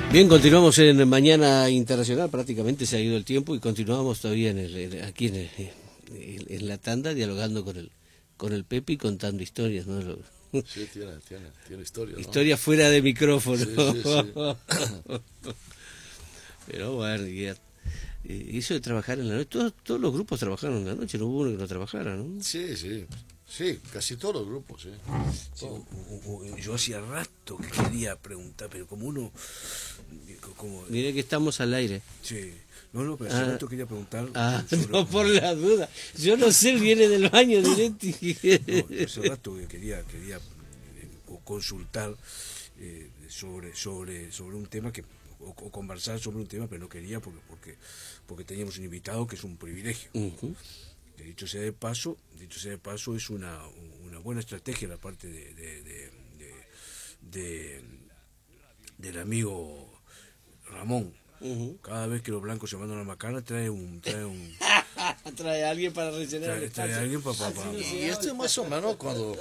Bien, continuamos en Mañana Internacional, prácticamente se ha ido el tiempo y continuamos todavía aquí en la tanda dialogando con el Pepe y contando historias, ¿no? Sí, tiene historia, ¿no? Historias fuera de micrófono. Sí. Pero bueno, eso de trabajar en la noche, todos los grupos trabajaron en la noche, no hubo uno que no trabajara, ¿no? Sí, casi todos los grupos, sí. Sí, yo hacía rato que quería preguntar, pero como uno... Mire que estamos al aire. Sí, no, pero hace rato quería preguntar... No, por la duda. Yo no sé, él viene del baño directo. No, hace rato que quería consultar sobre un tema que... O conversar sobre un tema, pero no quería porque teníamos un invitado que es un privilegio. Uh-huh. Dicho sea de paso, es una buena estrategia la parte del amigo Ramón. Uh-huh. Cada vez que los blancos se mandan a la macana trae Trae a alguien para rellenar el espacio. trae a alguien para Y esto es más o menos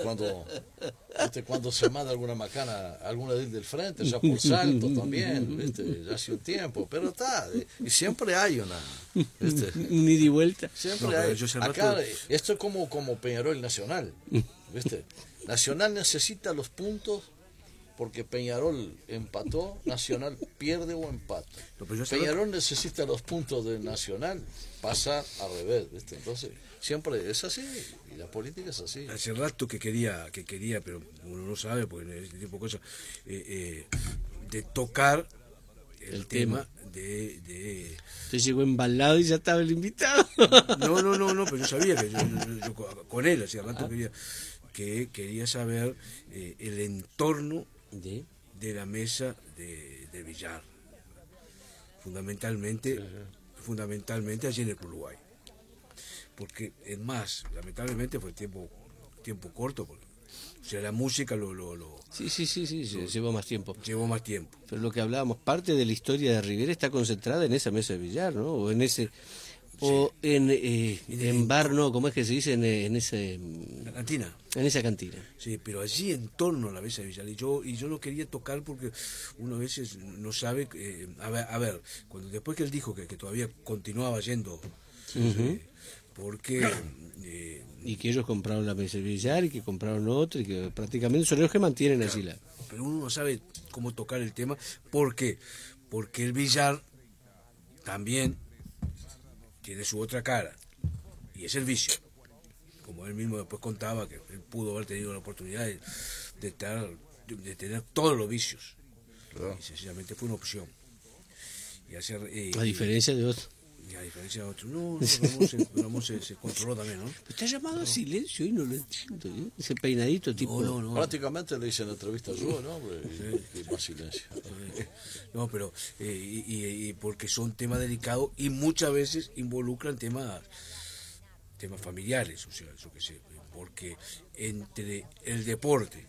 cuando se manda alguna macana, alguna del frente, ya por Salto también, ¿viste? Ya hace un tiempo, pero está, y siempre hay una, ¿viste? Un ida y vuelta. Siempre No, hay. Acá, rato... esto es como Peñarol Nacional, ¿viste? Nacional necesita los puntos porque Peñarol empató, Nacional pierde o empata. No, Peñarol necesita los puntos de Nacional, pasa al revés, ¿viste? Entonces, siempre es así, y la política es así. Hace rato que quería, pero uno no sabe, porque en este tipo de cosas, de tocar el tema de... Usted llegó embalado y ya estaba el invitado. No, pero yo sabía que yo con él hace rato quería saber el entorno de la mesa de billar, fundamentalmente allí en el Uruguay, porque es más, lamentablemente fue tiempo corto, porque, o sea, la música Sí, llevó más tiempo. Pero lo que hablábamos, parte de la historia de Rivera está concentrada en esa mesa de billar, ¿no? O en ese... O en bar, no, ¿cómo es que se dice? En ese... La cantina. En esa cantina. Sí, pero allí en torno a la mesa de billar. Y yo no quería tocar porque uno a veces no sabe... a ver, después que él dijo que todavía continuaba yendo, Uh-huh. Porque... y que ellos compraron la mesa de billar y que compraron otra y que prácticamente son ellos que mantienen allí la... Pero uno no sabe cómo tocar el tema. ¿Por qué? Porque el billar también tiene su otra cara, y es el vicio. Como él mismo después contaba, que él pudo haber tenido la oportunidad de tener todos los vicios. Claro. Y sencillamente fue una opción. A diferencia de otros. No, Ramón se controló también, ¿no? Está llamado a silencio y no lo entiendo, ¿eh? Ese peinadito tipo... No. Prácticamente le hice en la entrevista yo, ¿no? Y más silencio. No, pero... y porque son temas delicados y muchas veces involucran temas familiares, o sea, eso que sé, porque entre el deporte,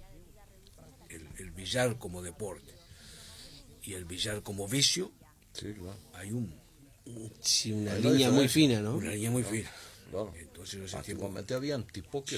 el billar como deporte y el billar como vicio, sí, claro, hay una línea muy fina, ¿no? Una línea muy fina. Claro. Entonces, antiguamente habían tipos que